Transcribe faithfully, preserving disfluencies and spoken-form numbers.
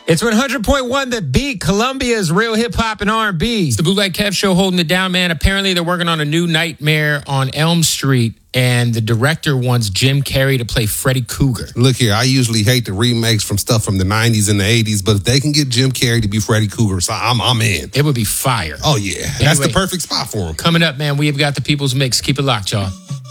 It's one hundred point one The Beat, Columbia's real hip-hop and R and B. It's the Bootleg Kev Show holding it down, man. Apparently, they're working on a new Nightmare on Elm Street, and the director wants Jim Carrey to play Freddy Krueger. Look here, I usually hate the remakes from stuff from the nineties and the eighties, but if they can get Jim Carrey to be Freddy Krueger, so I'm, I'm in. It would be fire. Oh, yeah. That's Anyway, the perfect spot for him. Coming up, man, we have got the People's Mix. Keep it locked, y'all.